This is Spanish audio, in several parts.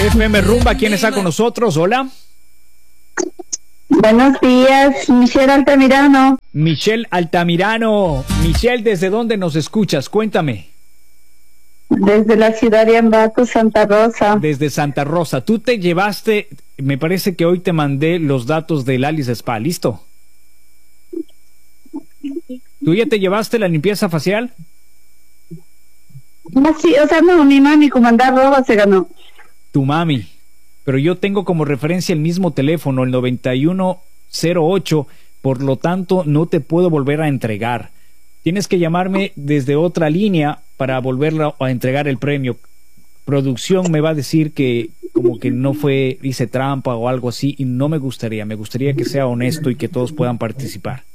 FM Rumba, ¿quién está con nosotros? Hola. Buenos días, Michelle Altamirano. Michelle Altamirano. Michelle, ¿desde dónde nos escuchas? Cuéntame. Desde la ciudad de Ambato, Santa Rosa. Desde Santa Rosa. Tú te llevaste, me parece que hoy te mandé los datos del Alice Spa, ¿listo? ¿Tú ya te llevaste la limpieza facial? No, sí, o sea, no, mi mami comandar roba se ganó. Tu mami. Pero yo tengo como referencia el mismo teléfono, el 9108, por lo tanto no te puedo volver a entregar. Tienes que llamarme desde otra línea para volverla a entregar el premio. Producción me va a decir que como que no fue, hice trampa o algo así, y no me gustaría que sea honesto y que todos puedan participar.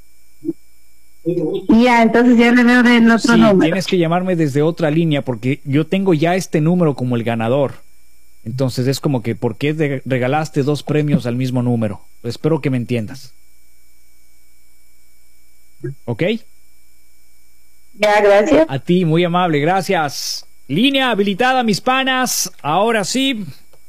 Ya, entonces ya le veo del otro número. Tienes que llamarme desde otra línea porque yo tengo ya este número como el ganador. Entonces es como que, ¿por qué regalaste dos premios al mismo número? Espero que me entiendas. ¿Ok? Ya, gracias. A ti, muy amable, gracias. Línea habilitada, mis panas. Ahora sí.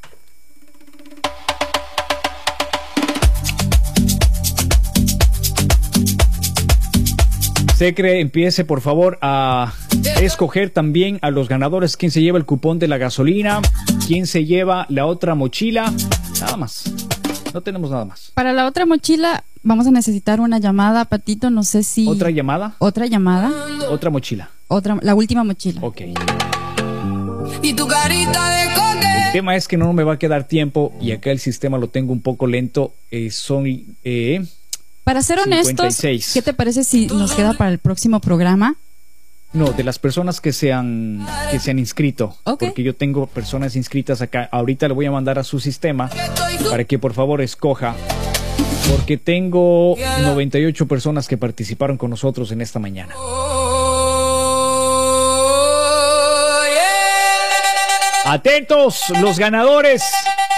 Secre, empiece por favor a escoger también a los ganadores. ¿Quién se lleva el cupón de la gasolina? ¿Quién se lleva la otra mochila? Nada más. No tenemos nada más. Para la otra mochila vamos a necesitar una llamada, Patito. No sé si... ¿Otra llamada? ¿Otra llamada? Otra mochila. La última mochila. Ok. Y tu carita de coque. El tema es que no me va a quedar tiempo y acá el sistema lo tengo un poco lento. Para ser honestos, 56. ¿Qué te parece si nos queda para el próximo programa? No, de las personas que se han inscrito. Okay. Porque yo tengo personas inscritas acá. Ahorita le voy a mandar a su sistema para que por favor escoja. Porque tengo 98 personas que participaron con nosotros en esta mañana. Atentos, los ganadores.